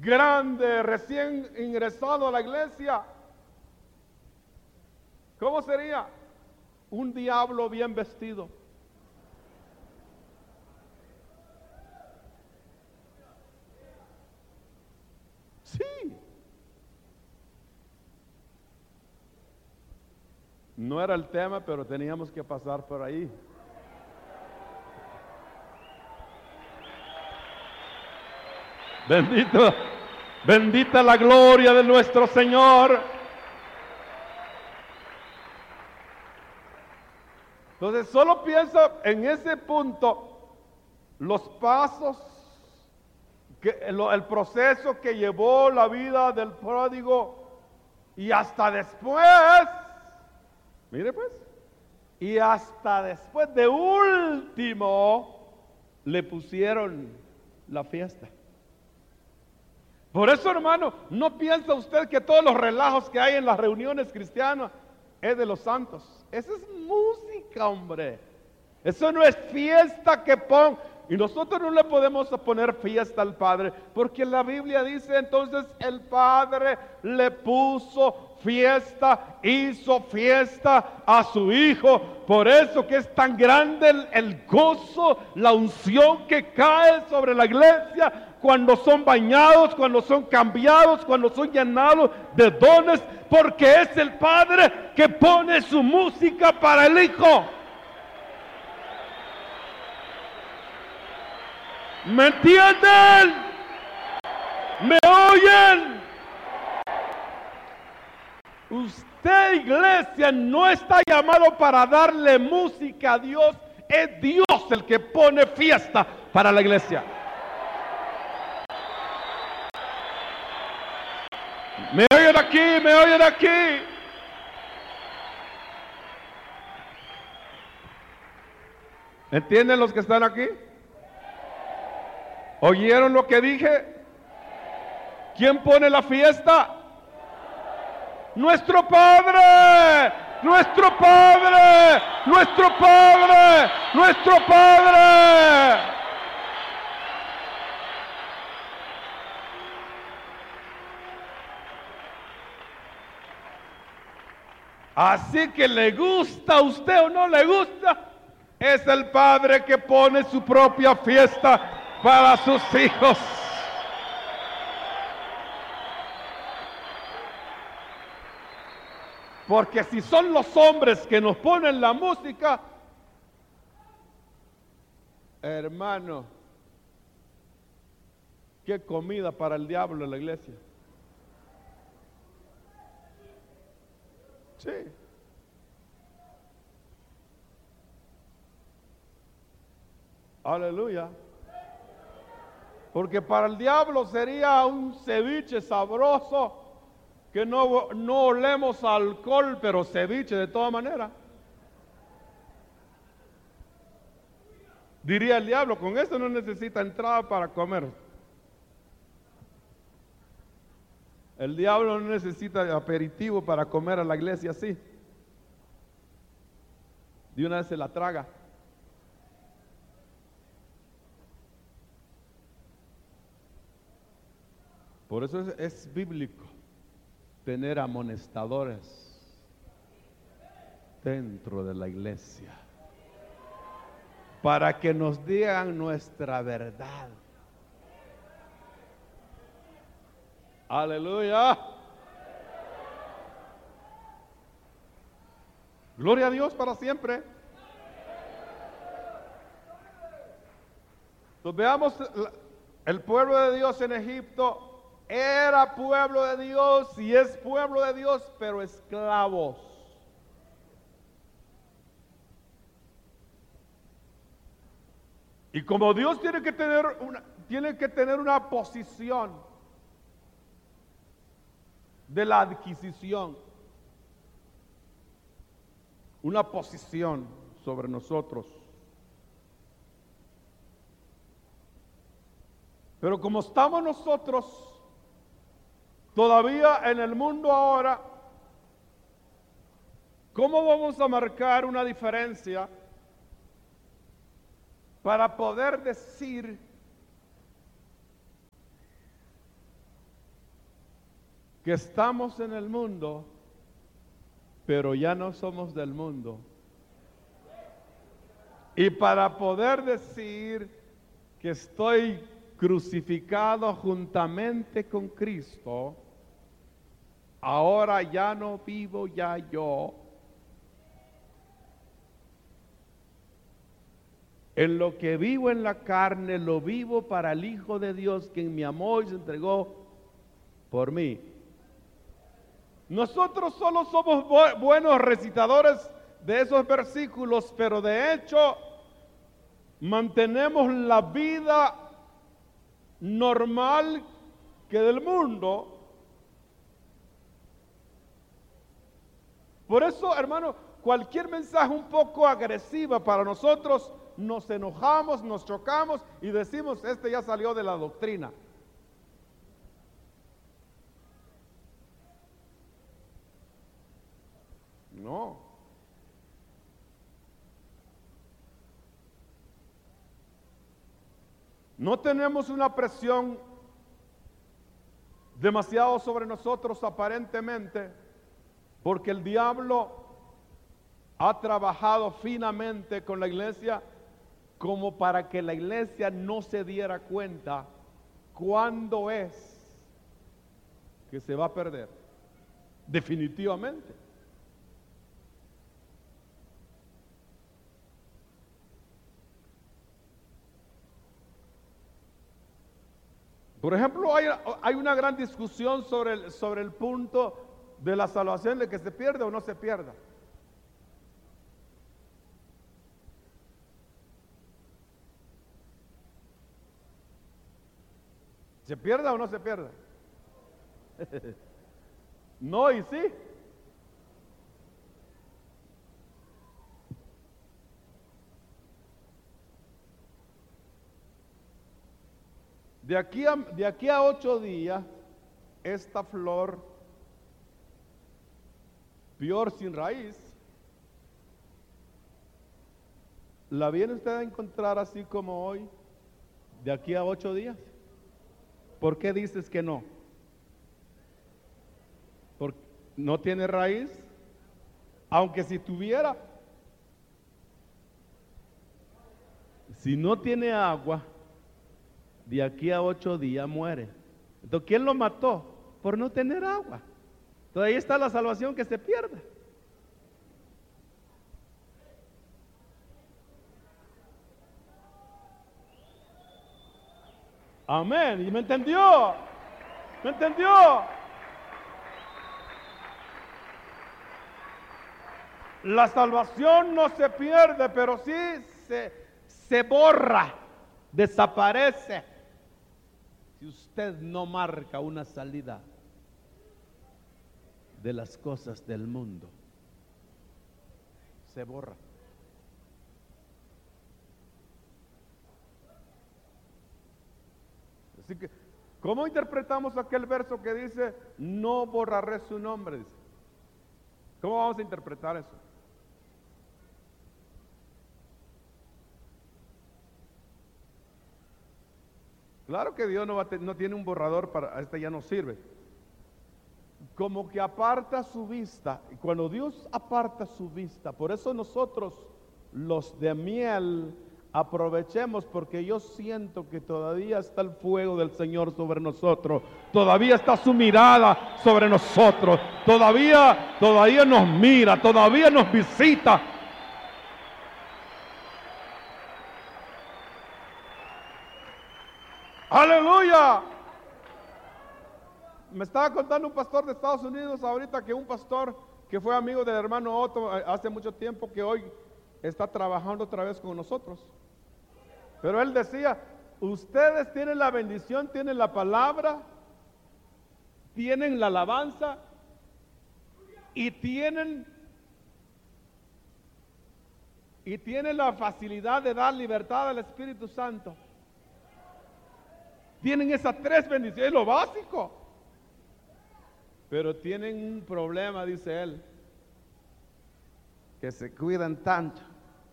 grande, recién ingresado a la iglesia, ¿cómo sería? Un diablo bien vestido. Sí. No era el tema, pero teníamos que pasar por ahí. Bendito, bendita la gloria de nuestro Señor. Entonces, solo piensa en ese punto, los pasos, el proceso que llevó la vida del pródigo y hasta después, mire pues, y hasta después de último le pusieron la fiesta. Por eso, hermano, no piensa usted que todos los relajos que hay en las reuniones cristianas es de los santos. Eso es música, hombre. Eso no es fiesta que pon. Y nosotros no le podemos poner fiesta al Padre, porque la Biblia dice entonces el Padre le puso fiesta, hizo fiesta a su Hijo. Por eso que es tan grande el gozo, la unción que cae sobre la iglesia cuando son bañados, cuando son cambiados, cuando son llenados de dones, porque es el Padre que pone su música para el Hijo. ¿Me entienden? ¿Me oyen? Usted, iglesia, no está llamado para darle música a Dios. Es Dios el que pone fiesta para la iglesia. ¿Me oyen aquí? ¿Me oyen aquí? ¿Entienden los que están aquí? ¿Oyeron lo que dije? ¿Quién pone la fiesta? Nuestro Padre, nuestro Padre, nuestro Padre, nuestro Padre. Así que le gusta a usted o no le gusta, es el Padre que pone su propia fiesta para sus hijos. Porque si son los hombres que nos ponen la música, hermano, qué comida para el diablo en la iglesia. Sí. Aleluya. Porque para el diablo sería un ceviche sabroso, que no olemos a alcohol, pero ceviche de todas maneras. Diría el diablo, con esto no necesita entrada para comer. El diablo no necesita aperitivo para comer a la iglesia así. De una vez se la traga. Por eso es bíblico tener amonestadores dentro de la iglesia para que nos digan nuestra verdad. Aleluya. Gloria a Dios para siempre. Entonces veamos el pueblo de Dios en Egipto. Era pueblo de Dios y es pueblo de Dios, pero esclavos. Y como Dios tiene que tener una posición de la adquisición, una posición sobre nosotros. Pero como estamos nosotros todavía en el mundo ahora, ¿cómo vamos a marcar una diferencia para poder decir que estamos en el mundo, pero ya no somos del mundo. Y para poder decir que estoy crucificado juntamente con Cristo, ahora ya no vivo ya yo. En lo que vivo en la carne, lo vivo para el Hijo de Dios, quien me amó y se entregó por mí. Nosotros solo somos buenos recitadores de esos versículos, pero de hecho mantenemos la vida normal que del mundo. Por eso, hermano, cualquier mensaje un poco agresiva para nosotros, nos enojamos, nos chocamos y decimos, este ya salió de la doctrina. No. No tenemos una presión demasiado sobre nosotros aparentemente, porque el diablo ha trabajado finamente con la iglesia como para que la iglesia no se diera cuenta cuándo es que se va a perder. Definitivamente. Por ejemplo, hay una gran discusión sobre el punto de la salvación, de que se pierde o no se pierda. ¿Se pierda o no se pierda? No y sí. De aquí a 8 días, esta flor, peor sin raíz, ¿la viene usted a encontrar así como hoy, de aquí a 8 días? ¿Por qué dices que no? ¿Porque no tiene raíz? Aunque si tuviera, si no tiene agua, de aquí a 8 días muere. Entonces, ¿quién lo mató? Por no tener agua. Entonces ahí está la salvación que se pierde. Amén. ¿Y me entendió? ¿Me entendió? La salvación no se pierde, pero sí se borra, desaparece. Si usted no marca una salida de las cosas del mundo, se borra. Así que, ¿cómo interpretamos aquel verso que dice, no borraré su nombre? Dice. ¿Cómo vamos a interpretar eso? Claro que Dios no tiene un borrador para, ya no sirve. Como que aparta su vista. Y cuando Dios aparta su vista, por eso nosotros, los de miel, aprovechemos, porque yo siento que todavía está el fuego del Señor sobre nosotros, todavía está su mirada sobre nosotros, todavía nos mira, todavía nos visita. Aleluya. Me estaba contando un pastor de Estados Unidos ahorita, que un pastor que fue amigo del hermano Otto hace mucho tiempo, que hoy está trabajando otra vez con nosotros. Pero él decía, ustedes tienen la bendición, tienen la palabra, tienen la alabanza y tienen la facilidad de dar libertad al Espíritu Santo. Tienen esas 3 bendiciones, lo básico. Pero tienen un problema, dice él, que se cuidan tanto,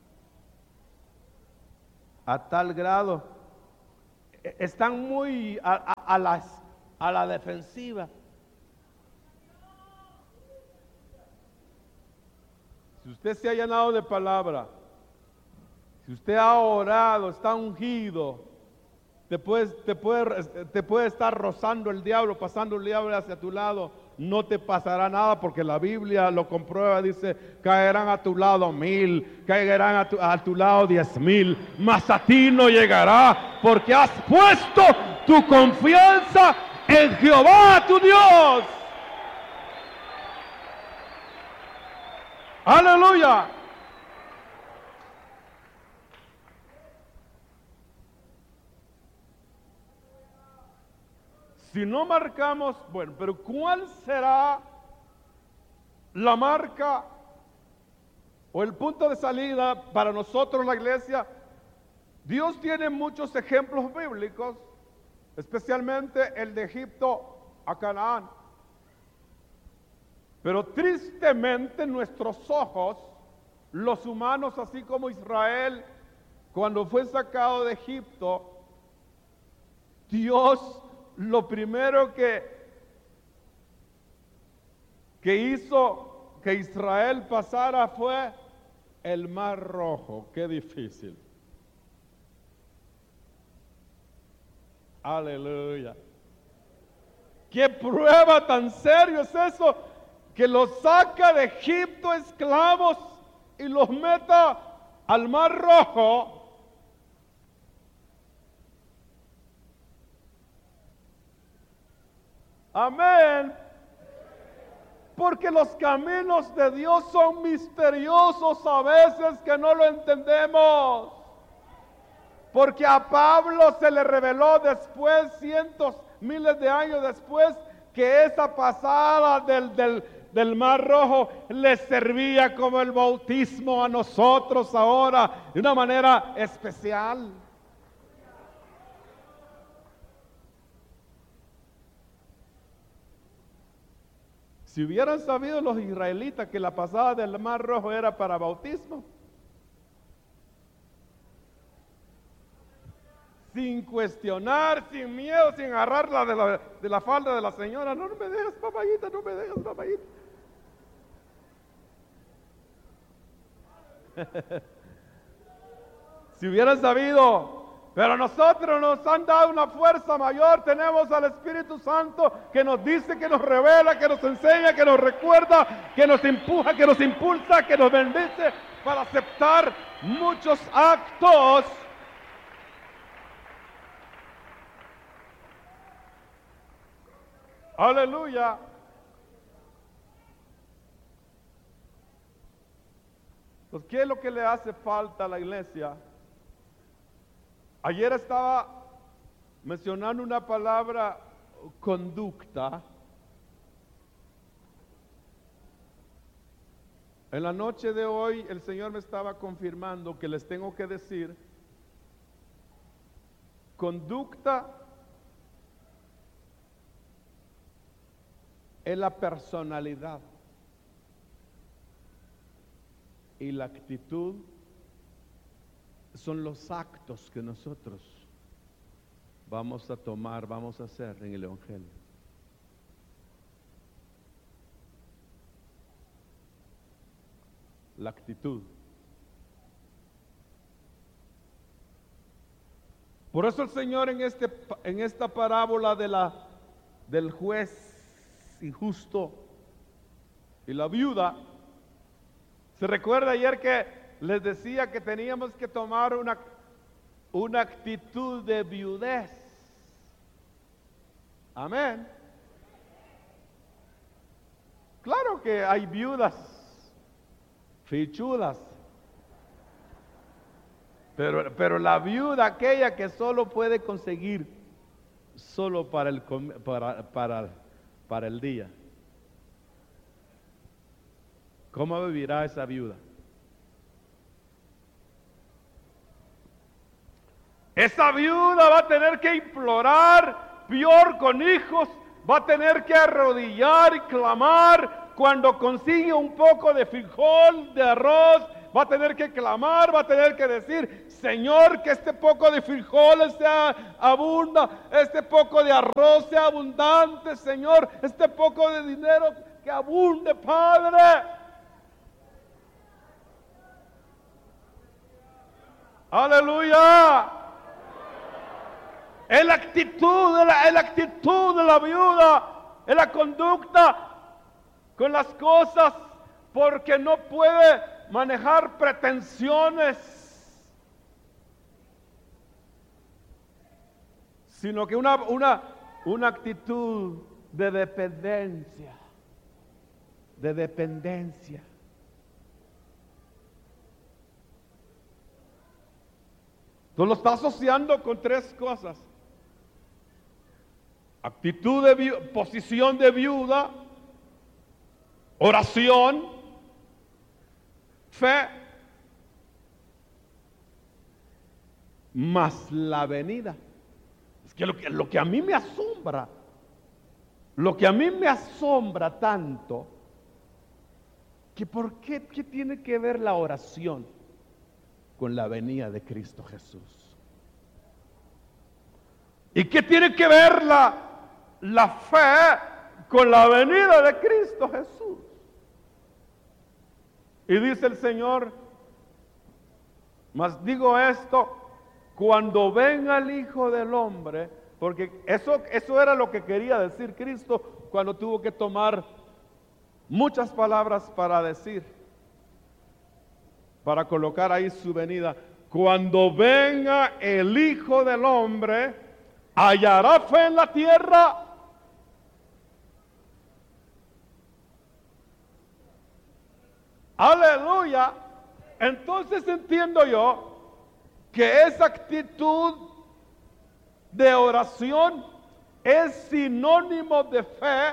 a tal grado, están muy a la defensiva. Si usted se ha llenado de palabra, si usted ha orado, está ungido, te puede estar rozando el diablo, pasando el diablo hacia tu lado, no te pasará nada porque la Biblia lo comprueba, dice, caerán a tu lado 1000, caerán a tu lado 10,000, mas a ti no llegará porque has puesto tu confianza en Jehová tu Dios. Aleluya. Si no marcamos, bueno, pero ¿cuál será la marca o el punto de salida para nosotros la iglesia? Dios tiene muchos ejemplos bíblicos, especialmente el de Egipto a Canaán. Pero tristemente nuestros ojos, los humanos, así como Israel, cuando fue sacado de Egipto, Dios lo primero que hizo que Israel pasara fue el Mar Rojo. Qué difícil. Aleluya. ¿Qué prueba tan serio es eso? Que los saca de Egipto esclavos y los meta al Mar Rojo. Amén. Porque los caminos de Dios son misteriosos a veces que no lo entendemos. Porque a Pablo se le reveló después, cientos, miles de años después, que esa pasada del Mar Rojo le servía como el bautismo a nosotros ahora de una manera especial. Si hubieran sabido los israelitas que la pasada del Mar Rojo era para bautismo, sin cuestionar, sin miedo, sin agarrarla de la falda de la señora, no me dejes, papayita, no me dejes, papayita. Si hubieran sabido, pero nosotros nos han dado una fuerza mayor, tenemos al Espíritu Santo que nos dice, que nos revela, que nos enseña, que nos recuerda, que nos empuja, que nos impulsa, que nos bendice para aceptar muchos actos. Aleluya. Pues, ¿qué es lo que le hace falta a la iglesia? Ayer estaba mencionando una palabra, conducta. En la noche de hoy el Señor me estaba confirmando que les tengo que decir, conducta es la personalidad y la actitud son los actos que nosotros vamos a tomar, vamos a hacer en el Evangelio. La actitud. Por eso el Señor en esta parábola del juez injusto y la viuda, se recuerda ayer que les decía que teníamos que tomar una actitud de viudez. Amén. Claro que hay viudas fichudas, pero la viuda aquella que solo puede conseguir solo para el día. ¿Cómo vivirá esa viuda? Esa viuda va a tener que implorar, peor con hijos, va a tener que arrodillar y clamar cuando consigue un poco de frijol, de arroz, va a tener que clamar, va a tener que decir, Señor, que este poco de frijoles sea abunda, este poco de arroz sea abundante, Señor, este poco de dinero que abunde, Padre. Aleluya. Es la actitud, es la actitud de la viuda, es la conducta con las cosas, porque no puede manejar pretensiones, sino que una actitud de dependencia, de dependencia. Tú lo estás asociando con tres cosas: actitud de posición de viuda, oración, fe, más la venida. Es que lo que a mí me asombra, tanto, que ¿por qué tiene que ver la oración con la venida de Cristo Jesús? ¿Y qué tiene que ver la fe con la venida de Cristo Jesús? Y dice el Señor: mas digo esto, cuando venga el Hijo del Hombre, porque eso era lo que quería decir Cristo cuando tuvo que tomar muchas palabras para decir, para colocar ahí su venida. Cuando venga el Hijo del Hombre, ¿hallará fe en la tierra? Aleluya. Entonces entiendo yo que esa actitud de oración es sinónimo de fe,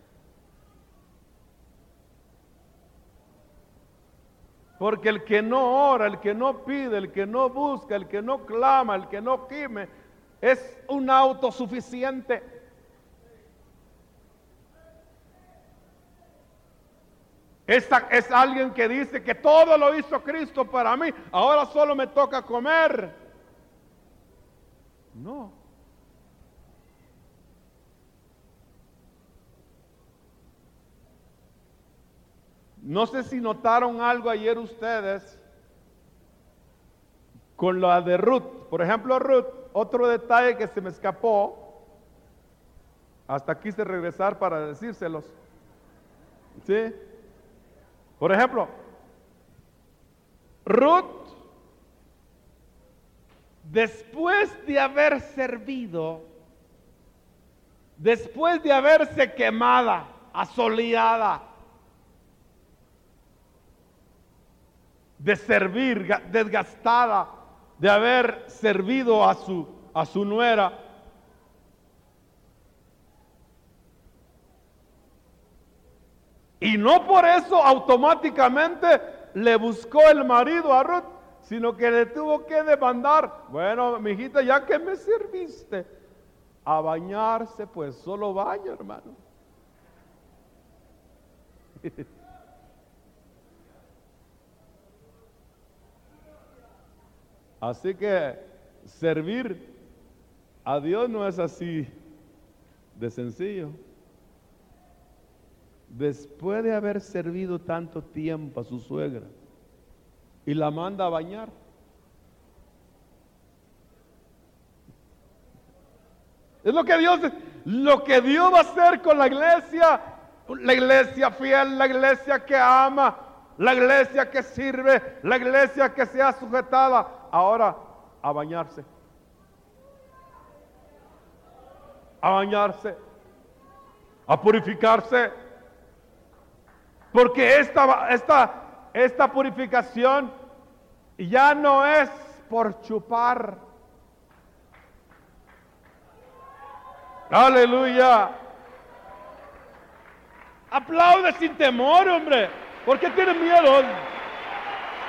porque el que no ora, el que no pide, el que no busca, el que no clama, el que no gime, es un autosuficiente. Es alguien que dice que todo lo hizo Cristo para mí, ahora solo me toca comer. No. No sé si notaron algo ayer ustedes con la de Ruth. Por ejemplo, Ruth, otro detalle que se me escapó, hasta quise regresar para decírselos. ¿Sí? Por ejemplo, Ruth, después de haber servido, después de haberse quemada, asoleada, de servir, desgastada, de haber servido a su nuera, y no por eso automáticamente le buscó el marido a Ruth, sino que le tuvo que demandar: bueno, mijita, ya que me serviste a bañarse, pues solo baño, hermano. Así que servir a Dios no es así de sencillo. Después de haber servido tanto tiempo a su suegra y la manda a bañar, es lo que Dios va a hacer con la iglesia fiel, la iglesia que ama, la iglesia que sirve, la iglesia que sea sujetada. Ahora, a bañarse, a purificarse, porque esta purificación ya no es por chupar. Aleluya. Aplaude sin temor, hombre. ¿Por qué tiene miedo?